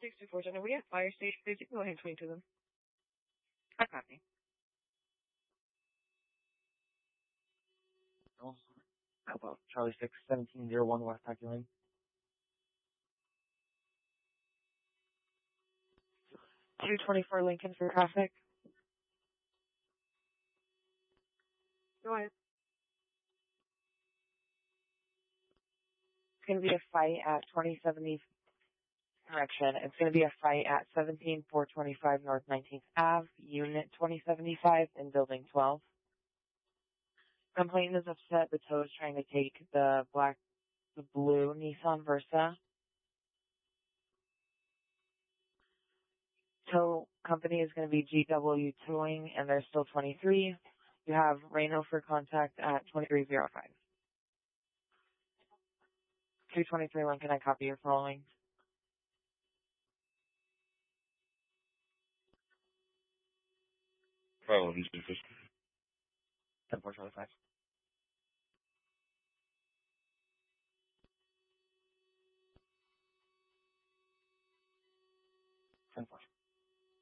624 Jenna, we have fire station. Please go ahead and swing to them. I copy. How about Charlie 6, 1701 West Hockey Lane? $224 Lincoln for traffic. Go ahead. It's going to be a fight at 2070. Correction. It's going to be a fight at 17425 North 19th Ave, Unit 2075 in Building 12. Complainant is upset. The tow is trying to take the blue Nissan Versa. Tow company is going to be GW Towing, and they're still 23. You have Reno for contact at 2305. 223 Lincoln, I copy your following. Following Memphis. 10-4 Charlie 5. 10-4.